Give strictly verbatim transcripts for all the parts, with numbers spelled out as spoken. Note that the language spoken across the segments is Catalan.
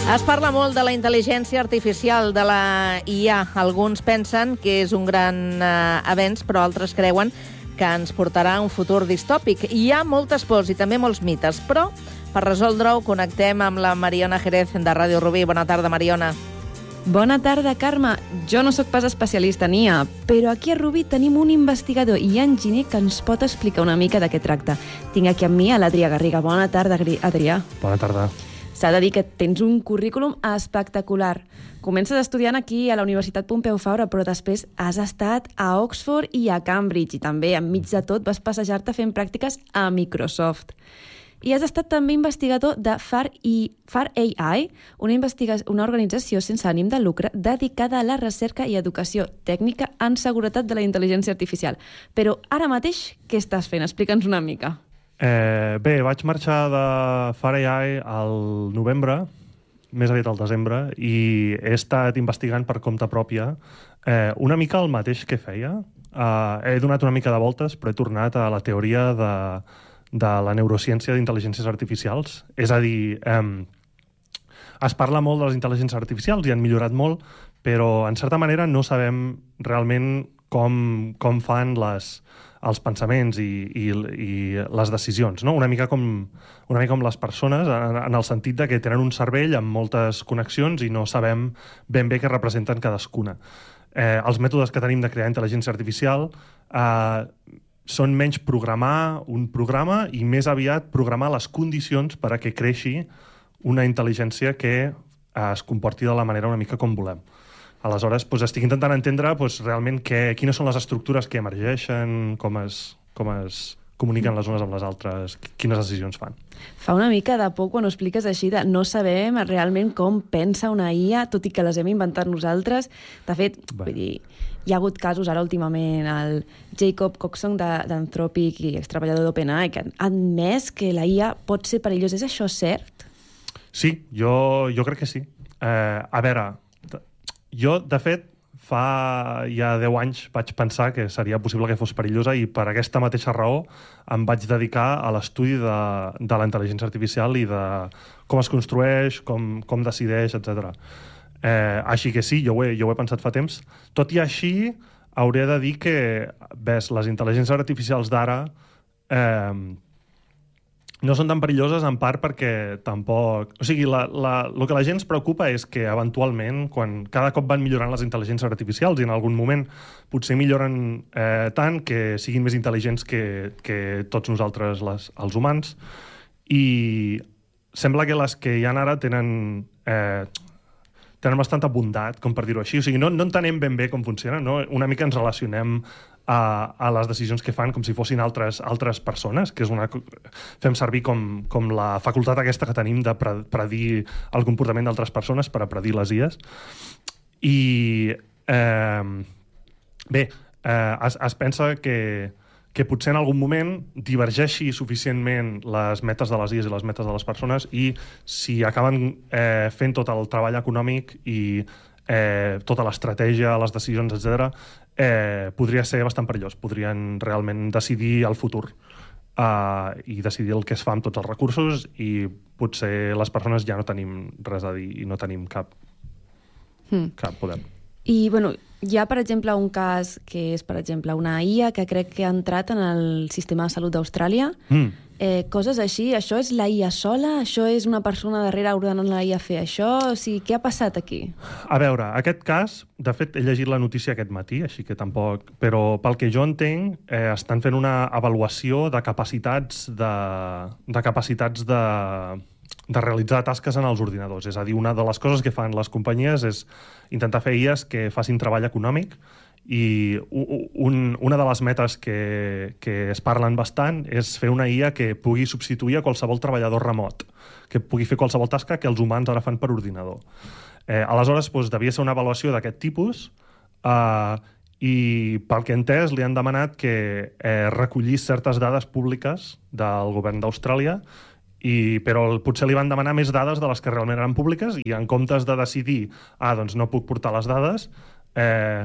Es parla molt de la intel·ligència artificial, de la I A. Alguns pensen que és un gran eh, avenç, però altres creuen que ens portarà a un futur distòpic. Hi ha moltes pors i també molts mites, però per resoldre-ho connectem amb la Mariona Jerez de Ràdio Rubí. Bona tarda, Mariona. Bona tarda, Carme. Jo no sóc pas especialista en I A, però aquí a Rubí tenim un investigador i enginyer que ens pot explicar una mica de què tracta. Tinc aquí amb mi a l'Adrià Garriga. Bona tarda, Adrià. Bona tarda. S'ha de dir que tens un currículum espectacular. Comences estudiant aquí a la Universitat Pompeu Fabra, però després has estat a Oxford i a Cambridge, i també, enmig de tot, vas passejar-te fent pràctiques a Microsoft. I has estat també investigador de F A R, i, F A R A I, una, investiga- una organització sense ànim de lucre dedicada a la recerca i educació tècnica en seguretat de la intel·ligència artificial. Però ara mateix, què estàs fent? Explica'ns una mica. Eh, bé, vaig marxar de F A R A I al novembre, més aviat al desembre, i he estat investigant per compte pròpia eh, una mica el mateix que feia. Eh, he donat una mica de voltes, però he tornat a la teoria de, de la neurociència d'intel·ligències artificials. És a dir, eh, es parla molt de les intel·ligències artificials i han millorat molt, però en certa manera no sabem realment com, com fan les... els pensaments i, i, i les decisions, no? Una mica com, una mica com les persones, en, en el sentit de que tenen un cervell amb moltes connexions i no sabem ben bé què representen cadascuna. Eh, els mètodes que tenim de crear intel·ligència artificial eh, són menys programar un programa i més aviat programar les condicions per a que creixi una intel·ligència que eh, es comporti de la manera una mica com volem. Aleshores, doncs, estic intentant entendre doncs, realment què, quines són les estructures que emergeixen, com es, com es comuniquen les unes amb les altres, quines decisions fan. Fa una mica de por quan ho expliques així, de no sabem realment com pensa una I A, tot i que les hem inventat nosaltres. De fet, vull dir, hi ha hagut casos ara últimament, el Jacob Coxon d'Anthropic i extreballador d'OpenAI, que han admès que la I A pot ser perillosa. És això cert? Sí, jo, jo crec que sí. Eh, a veure... Jo, de fet, fa ja deu anys vaig pensar que seria possible que fos perillosa i per aquesta mateixa raó em vaig dedicar a l'estudi de, de la intel·ligència artificial i de com es construeix, com, com decideix, etcètera. Eh, així que sí, jo ho, he, jo ho he pensat fa temps. Tot i així, hauré de dir que, ves, les intel·ligències artificials d'ara eh, no són tan perilloses, en part perquè tampoc... O sigui, la, la, el que la gent es preocupa és que, eventualment, quan cada cop van millorant les intel·ligències artificials i en algun moment potser milloren eh, tant que siguin més intel·ligents que, que tots nosaltres, les, els humans, i sembla que les que hi ha ara tenen... Eh, tenen bastanta bondat, com per dir-ho així. O sigui, no, no entenem ben bé com funciona, no? Una mica ens relacionem a, a les decisions que fan com si fossin altres, altres persones, que és una... fem servir com, com la facultat aquesta que tenim de pre, predir el comportament d'altres persones per a predir les I As. I, eh, bé, eh, es, es pensa que que potser en algun moment divergeixi suficientment les metes de les I As i les metes de les persones i si acaben eh, fent tot el treball econòmic i eh, tota l'estratègia, les decisions, etcètera, eh, podria ser bastant perillós. Podrien realment decidir el futur eh, i decidir el que es fa amb tots els recursos i potser les persones ja no tenim res a dir i no tenim cap, mm. cap poder. I, bueno, hi ha, per exemple, un cas que és, per exemple, una I A que crec que ha entrat en el sistema de salut d'Austràlia. Mm. Eh, coses així, això és la I A sola? Això és una persona darrere ordenant la I A fer això? O sigui, què ha passat aquí? A veure, aquest cas, de fet, he llegit la notícia aquest matí, així que tampoc... Però pel que jo entenc, eh, estan fent una avaluació de capacitats de, de capacitats de... de realitzar tasques en els ordinadors. És a dir, una de les coses que fan les companyies és intentar fer I As que facin treball econòmic i un, una de les metes que, que es parlen bastant és fer una I A que pugui substituir a qualsevol treballador remot, que pugui fer qualsevol tasca que els humans ara fan per ordinador. Eh, aleshores, doncs, devia ser una avaluació d'aquest tipus eh, i, pel que he entès, li han demanat que eh, recollís certes dades públiques del govern d'Austràlia. I, però potser li van demanar més dades de les que realment eren públiques i en comptes de decidir, ah, doncs no puc portar les dades, eh,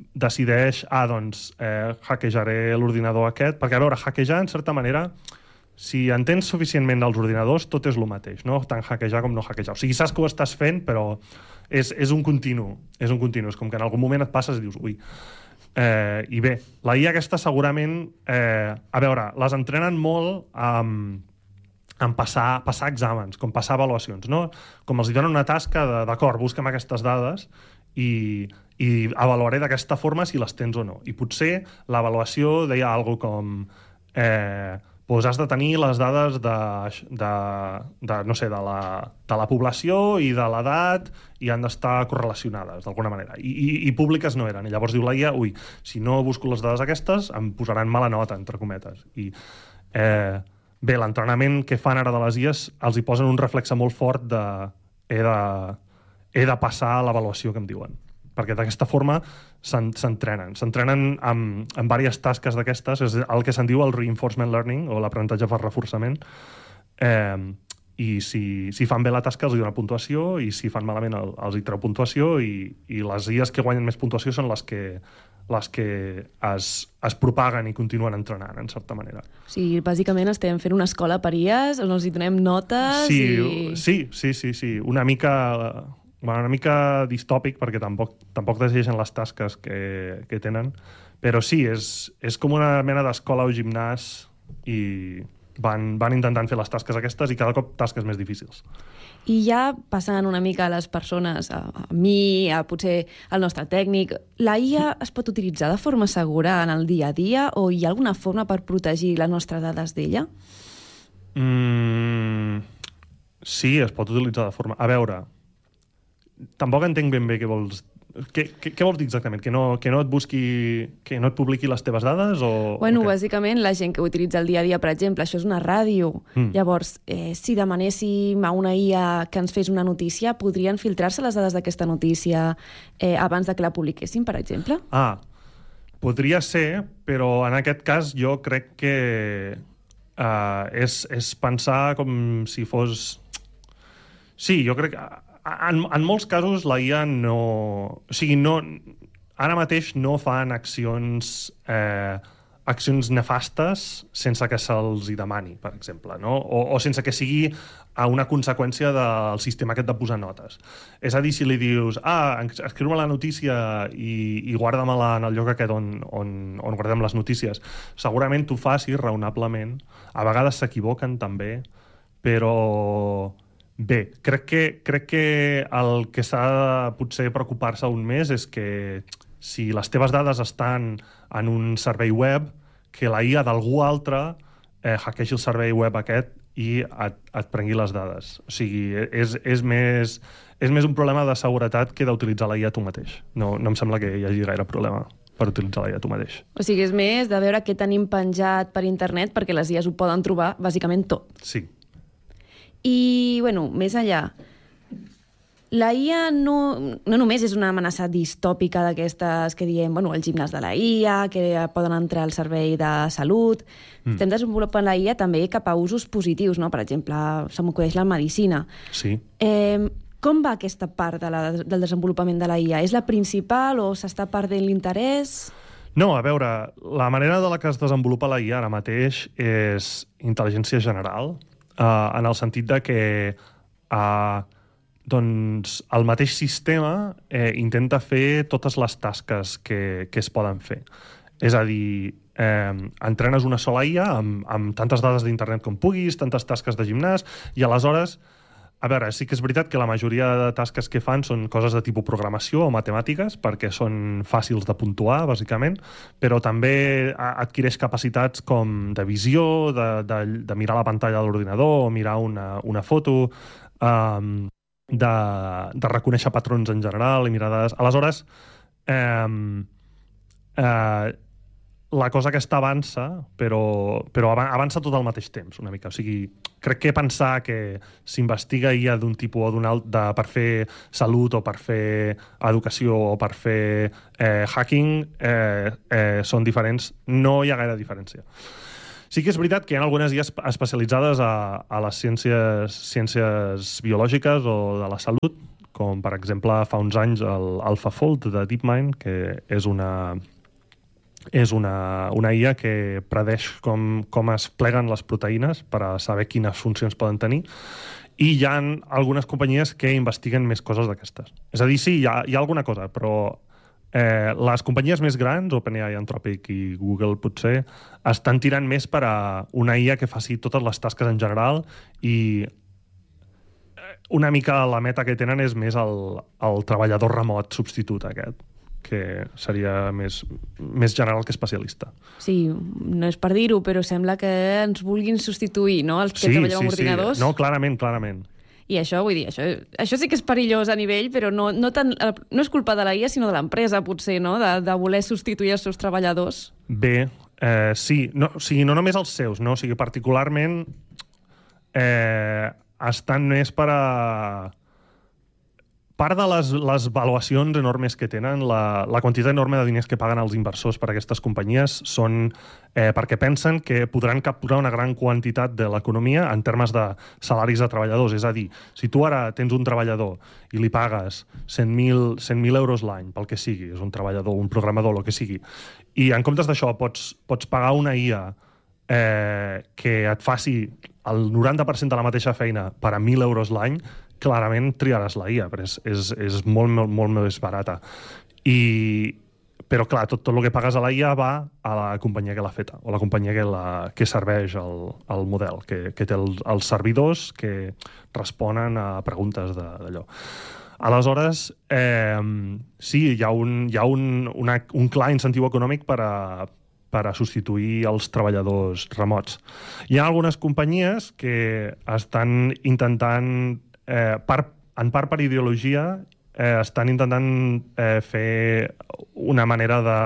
decideix, ah, doncs eh, hackejaré l'ordinador aquest, perquè a veure, hackejar en certa manera si entens suficientment els ordinadors, tot és el mateix, no? Tant hackejar com no hackejar. O sigui, saps que ho estàs fent, però és, és un continu. És un continu. És com que en algun moment et passes i dius, ui. Eh, I bé, la I A aquesta segurament... Eh, a veure, les entrenen molt amb, amb passar, passar exàmens, com passar avaluacions, no? Com els donen una tasca de, d'acord, busca'm aquestes dades i, i avaluaré d'aquesta forma si les tens o no. I potser l'avaluació deia alguna cosa com... Eh, doncs has de tenir les dades de, de, de, no sé, de, la, de la població i de l'edat i han d'estar correlacionades d'alguna manera. I, i, I públiques no eren. I llavors diu la I A, ui, si no busco les dades aquestes em posaran mala nota, entre cometes. I eh, bé, l'entrenament que fan ara de les I As els hi posen un reflexe molt fort de he de, he de passar l'avaluació que em diuen. Perquè d'aquesta forma s'entrenen. S'entrenen amb, amb diverses tasques d'aquestes, és el que se'n diu el reinforcement learning, o l'aprenentatge per reforçament, eh, i si, si fan bé la tasca els hi dona puntuació, i si fan malament el, els hi treu puntuació, i, i les I As que guanyen més puntuació són les que, les que es, es propaguen i continuen entrenant, en certa manera. O sigui, bàsicament estem fent una escola per I As, on els hi donem notes sí, i... Sí, sí, sí, sí. Una mica... Bueno, una mica distòpic, perquè tampoc, tampoc decideixen les tasques que, que tenen, però sí, és, és com una mena d'escola o gimnàs i van, van intentant fer les tasques aquestes i cada cop tasques més difícils. I ja passant una mica a les persones, a, a mi, a potser al nostre tècnic, la I A es pot utilitzar de forma segura en el dia a dia o hi ha alguna forma per protegir les nostres dades d'ella? Mm, sí, es pot utilitzar de forma... A veure... Tampoc entenc ben bé què vols... Què, què, què vols dir exactament? Que no, que no et busqui... Que no et publiqui les teves dades? O, bueno, o bàsicament, la gent que ho utilitza el dia a dia, per exemple, això és una ràdio. Mm. Llavors, eh, si demanéssim a una I A que ens fes una notícia, podrien filtrar-se les dades d'aquesta notícia eh, abans de que la publiquéssim, per exemple? Ah, podria ser, però en aquest cas jo crec que uh, és, és pensar com si fos... Sí, jo crec que... En, en molts casos la I A no... O sigui, no, ara mateix no fan accions, eh, accions nefastes sense que se'ls hi demani, per exemple, no? O, o sense que sigui a una conseqüència del sistema aquest de posar notes. És a dir, si li dius, ah, escriu-me la notícia i, i guarda-me-la en el lloc aquest on, on, on guardem les notícies, segurament t'ho facis raonablement. A vegades s'equivoquen també, però... Bé, crec que, crec que el que s'ha de potser preocupar-se un més és que si les teves dades estan en un servei web, que la I A d'algú altre eh, hackegi el servei web aquest i et, et prengui les dades. O sigui, és, és, més, és més un problema de seguretat que d'utilitzar la I A tu mateix. No, no em sembla que hi hagi gaire problema per utilitzar la I A tu mateix. O sigui, és més de veure què tenim penjat per internet perquè les I As ho poden trobar bàsicament tot. Sí. I, bueno, més enllà, la I A no, no només és una amenaça distòpica d'aquestes que diem, bueno, el gimnàs de la I A, que poden entrar al servei de salut. Mm. Estem desenvolupant la I A també cap a usos positius, no? Per exemple, se m'acudeix la medicina. Sí. Eh, com va aquesta part de la, del desenvolupament de la I A? És la principal o s'està perdent l'interès? No, a veure, la manera de la que es desenvolupa la I A ara mateix és intel·ligència general, Uh, en el sentit de que uh, doncs el mateix sistema eh, intenta fer totes les tasques que, que es poden fer. És a dir, eh, entrenes una sola I A amb, amb tantes dades d'internet com puguis, tantes tasques de gimnàs, i aleshores, a veure, sí que és veritat que la majoria de tasques que fan són coses de tipus programació o matemàtiques, perquè són fàcils de puntuar, bàsicament, però també adquireix capacitats com de visió, de, de, de mirar la pantalla de l'ordinador o mirar una, una foto, um, de, de reconèixer patrons en general i mirar dades. Aleshores, eh, eh, la cosa aquesta avança, però, però avança tot al mateix temps, una mica. O sigui, crec que pensar que s'investiga I A d'un tipus o d'un altre per fer salut o per fer educació o per fer eh, hacking eh, eh, són diferents. No hi ha gaire diferència. Sí que és veritat que hi ha algunes I As especialitzades a, a les ciències, ciències biològiques o de la salut, com per exemple fa uns anys el AlphaFold de DeepMind, que és una... és una, una I A que predeix com, com es pleguen les proteïnes per a saber quines funcions poden tenir, i hi ha algunes companyies que investiguen més coses d'aquestes. És a dir, sí, hi ha, hi ha alguna cosa, però eh, les companyies més grans, OpenAI, Anthropic i Google potser, estan tirant més per a una I A que faci totes les tasques en general, i una mica la meta que tenen és més el, el treballador remot substitut aquest, que seria més, més general que especialista. Sí, no és per dir-ho, però sembla que ens vulguin substituir, no?, els que sí, treballem sí, amb ordinadors. Sí. No, clarament, clarament. I això, vull dir, això, això sí que és perillós a nivell, però no, no, tant, no és culpa de la I A, sinó de l'empresa, potser, no?, de, de voler substituir els seus treballadors. Bé, eh, sí, no, o sigui, no només els seus, no? O sigui, particularment eh, estan més per a... Part de les, les valuacions enormes que tenen, la, la quantitat enorme de diners que paguen els inversors per a aquestes companyies són eh, perquè pensen que podran capturar una gran quantitat de l'economia en termes de salaris de treballadors. És a dir, si tu ara tens un treballador i li pagues cent mil euros l'any, pel que sigui, és un treballador, un programador, el que sigui, i en comptes d'això pots, pots pagar una I A eh, que et faci el noranta per cent de la mateixa feina per a mil euros l'any, clarament triaràs la I A, però és, és, és molt, molt, molt més barata. I, però, clar, tot, tot el que pagues a la I A va a la companyia que l'ha feta, o la companyia que, la, que serveix el, el model, que, que té el, els servidors que responen a preguntes d'allò. Aleshores, eh, sí, hi ha, un, hi ha un, una, un clar incentiu econòmic per a, per a substituir els treballadors remots. Hi ha algunes companyies que estan intentant, eh, part, en part per ideologia, eh, estan intentant eh, fer una manera de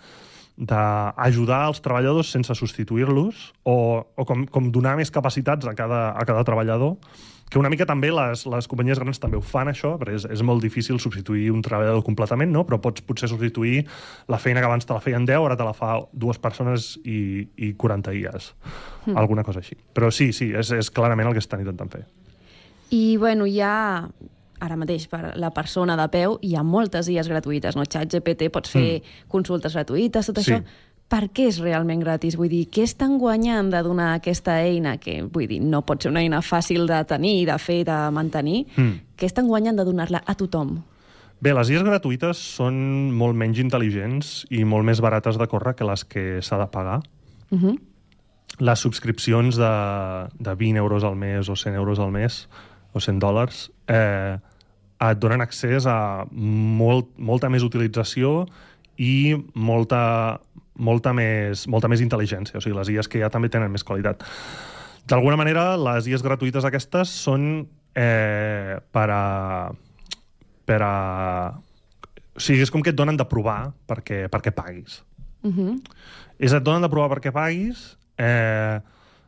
d'ajudar els treballadors sense substituir-los, o, o com, com donar més capacitats a cada, a cada treballador, que una mica també les, les companyies grans també ho fan, això, perquè és, és molt difícil substituir un treballador completament, no? Però pots potser substituir la feina que abans te la feien deu, ara te la fa dues persones i, i quaranta I As. Mm. Alguna cosa així. Però sí, sí, és, és clarament el que estan intentant fer. I, bueno, hi ha... Ara mateix, per la persona de peu, hi ha moltes I As gratuïtes, no? ChatGPT, pots fer mm. consultes gratuïtes, tot sí. Això. Per què és realment gratis? Vull dir, què estan guanyant de donar aquesta eina, que, vull dir, no pot ser una eina fàcil de tenir, de fer, de mantenir? Mm. Què estan guanyant de donar-la a tothom? Bé, les I As gratuïtes són molt menys intel·ligents i molt més barates de córrer que les que s'ha de pagar. Uh -huh. Les subscripcions de, de vint euros al mes o cent euros al mes, o cent dòlars, eh, et donen accés a molt, molta més utilització i molta, molta, més, molta més intel·ligència. O sigui, les I As que ja també tenen més qualitat. D'alguna manera, les I As gratuïtes aquestes són eh, per a... per a... O sigui, és com que et donen de provar perquè, perquè paguis. Uh-huh. És et donen de provar perquè paguis... Eh,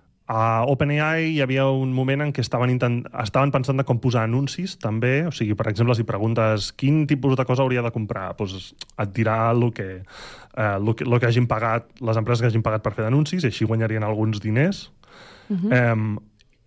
a OpenAI hi havia un moment en què estaven, intent... estaven pensant de com posar anuncis, també. O sigui, per exemple, si preguntes quin tipus de cosa hauria de comprar, doncs et dirà el que, eh, el que, el que hagin pagat, les empreses que hagin pagat per fer d'anuncis, i així guanyarien alguns diners. Uh-huh. eh,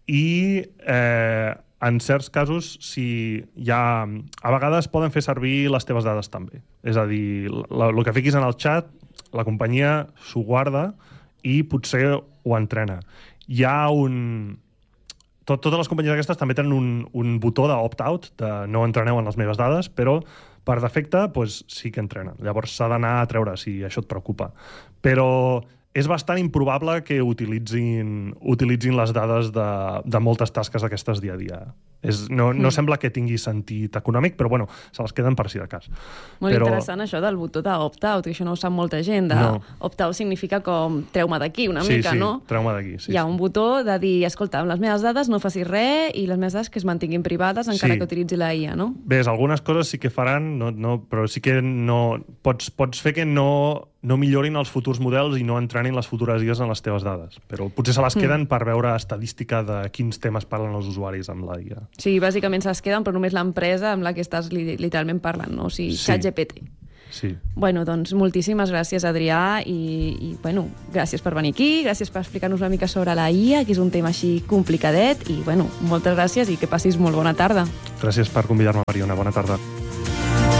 I eh, en certs casos, si hi ha... a vegades poden fer servir les teves dades també. És a dir, el que fiquis en el xat, la companyia s'ho guarda i potser ho entrena. Hi ha un... Tot, totes les companyies aquestes també tenen un, un botó d'opt-out, de no entreneu en les meves dades, però per defecte doncs, sí que entrenen. Llavors s'ha d'anar a treure si això et preocupa. Però és bastant improbable que utilitzin, utilitzin les dades de, de moltes tasques d'aquestes dia a dia. És, no, no mm. sembla que tingui sentit econòmic, però bueno, se les queden per si de cas. Molt però... interessant això del botó d'opt-out, que això no ho sap molta gent. De... No. Opt-out significa com treu-me d'aquí una sí, mica, sí, no? treu-me d'aquí. Sí, Hi ha sí. un botó de dir, escolta, amb les meves dades no facis res i les meves dades que es mantinguin privades encara sí. que utilitzi la I A, no? Bé, algunes coses sí que faran, no, no, però sí que no... Pots, pots fer que no... no millorin els futurs models i no entrenin les futures I As en les teves dades. Però potser se les queden mm. per veure estadística de quins temes parlen els usuaris amb la I A. Sí, bàsicament se les queden, però només l'empresa amb la que estàs li literalment parlant, no? O sigui, sí. ChatGPT. Sí. Bueno, doncs moltíssimes gràcies, Adrià, i, i bueno, gràcies per venir aquí, gràcies per explicar-nos una mica sobre la I A, que és un tema així complicadet, i bueno, moltes gràcies i que passis molt bona tarda. Gràcies per convidar-me, Mariona. Bona tarda.